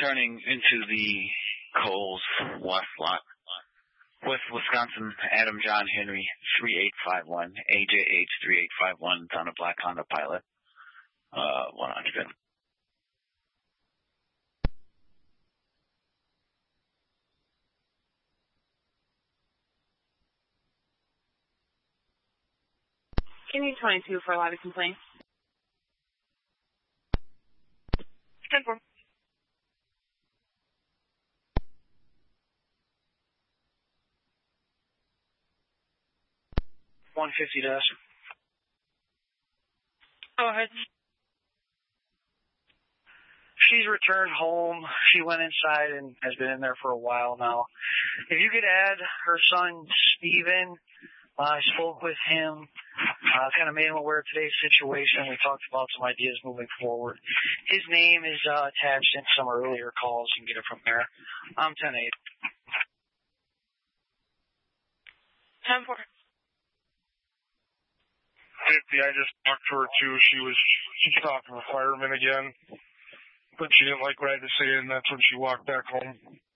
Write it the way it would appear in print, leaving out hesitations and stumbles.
turning into the Coles West lot with Wisconsin Adam John Henry 3851, AJH 3851. It's on a black Honda Pilot, 100. Give me 22 for a lobby complaint. 10-4. $150. Go ahead. She's returned home. She went inside and has been in there for a while now. If you could add her son, Steven, I spoke with him, kind of made him aware of today's situation. We talked about some ideas moving forward. His name is attached in some earlier calls. You can get it from there. I'm 10-8. 10-4. 50, I just talked to her too. She's talking to the fireman again, but she didn't like what I had to say, and that's when she walked back home.